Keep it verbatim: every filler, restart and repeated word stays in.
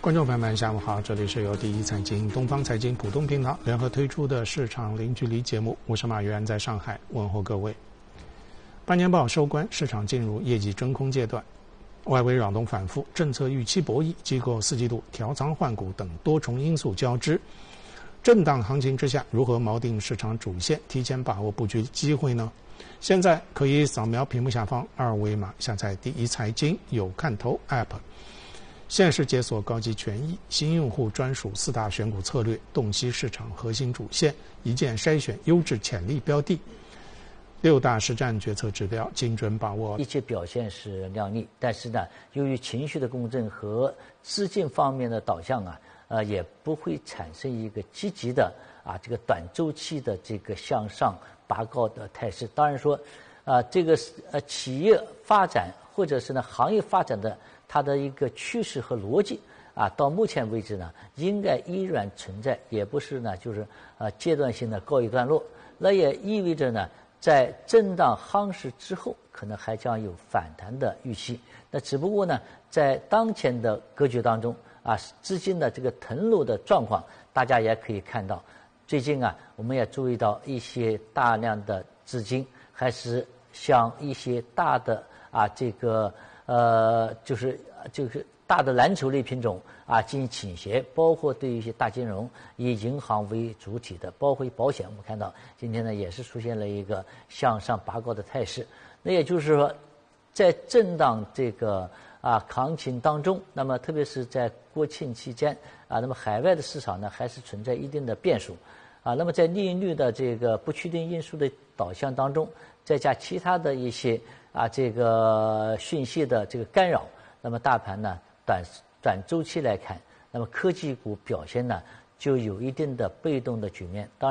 观众朋友们，下午好，这里是由第一财经、东方财经浦东频道联合推出的市场零距离节目，我是马原，在上海问候各位。半年报收官，市场进入业绩真空阶段，外围扰动反复，政策预期博弈，机构四季度调仓换股等多重因素交织，震荡行情之下，如何锚定市场主线，提前把握布局机会呢？现在可以扫描屏幕下方二维码，下载第一财经有看头 App。限时解锁高级权益，新用户专属四大选股策略，洞悉市场核心主线，一键筛选优质潜力标的，六大实战决策指标，精准把握。 一切表现是亮丽，但是呢，由于情绪的共振和资金方面的导向啊，呃，也不会产生一个积极的啊这个短周期的这个向上拔高的态势。当然说，啊这个呃企业发展或者是呢行业发展的。它的一个趋势和逻辑啊，到目前为止呢，应该依然存在，也不是呢，就是呃阶段性的告一段落。那也意味着呢，在震荡夯实之后，可能还将有反弹的预期。那只不过呢，在当前的格局当中啊，资金的这个腾挪的状况，大家也可以看到，最近啊，我们也注意到一些大量的资金还是向一些大的啊这个。呃，就是就是大的蓝筹类品种啊进行倾斜，包括对于一些大金融以银行为主体的，包括保险，我们看到今天呢也是出现了一个向上拔高的态势。那也就是说，在震荡这个啊行情当中，那么特别是在国庆期间啊，那么海外的市场呢还是存在一定的变数啊。那么在利率的这个不确定因素的导向当中，再加其他的一些。啊，这个讯息的这个干扰，那么大盘呢，短短周期来看，那么科技股表现呢，就有一定的被动的局面。当然